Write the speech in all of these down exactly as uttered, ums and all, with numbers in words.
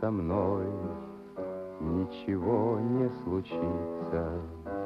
со мной ничего не случится.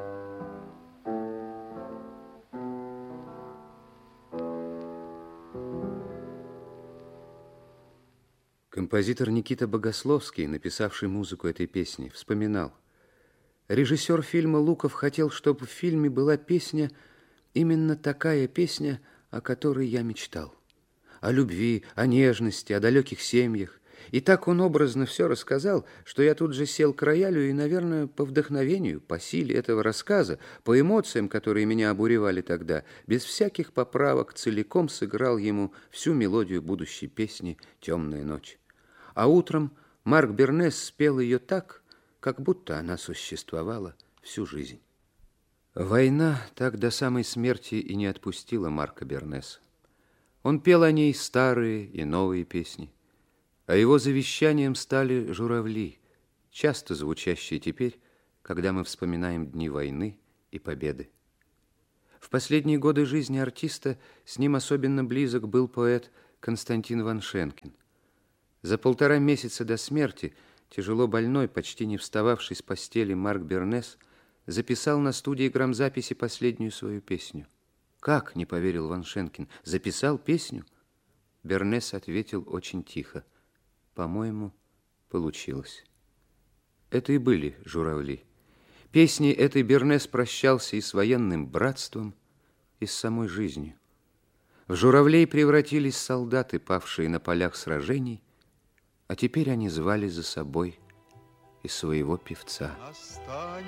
Композитор Никита Богословский, написавший музыку этой песни, вспоминал: режиссер фильма Луков хотел, чтобы в фильме была песня, именно такая песня, о которой я мечтал. О любви, о нежности, о далеких семьях. И так он образно все рассказал, что я тут же сел к роялю и, наверное, по вдохновению, по силе этого рассказа, по эмоциям, которые меня обуревали тогда, без всяких поправок целиком сыграл ему всю мелодию будущей песни «Темная ночь». А утром Марк Бернес спел ее так, как будто она существовала всю жизнь. Война так до самой смерти и не отпустила Марка Бернеса. Он пел о ней старые и новые песни. А его завещанием стали журавли, часто звучащие теперь, когда мы вспоминаем дни войны и победы. В последние годы жизни артиста с ним особенно близок был поэт Константин Ваншенкин. За полтора месяца до смерти тяжело больной, почти не встававший с постели Марк Бернес записал на студии грамзаписи последнюю свою песню. «Как?» — не поверил Ваншенкин. «Записал песню?» Бернес ответил очень тихо: «По-моему, получилось». Это и были журавли. Песней этой Бернес прощался и с военным братством, и с самой жизнью. В журавлей превратились солдаты, павшие на полях сражений, а теперь они звали за собой и своего певца.